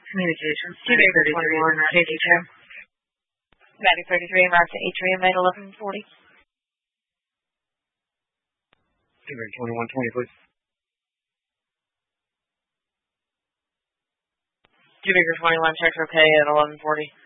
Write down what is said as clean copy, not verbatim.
Communications. Two Baker 21, Casey Jim. Maddie 33, American Atrium, 1140. Two Baker 2120, please. Two Baker 21, checks okay at 1140.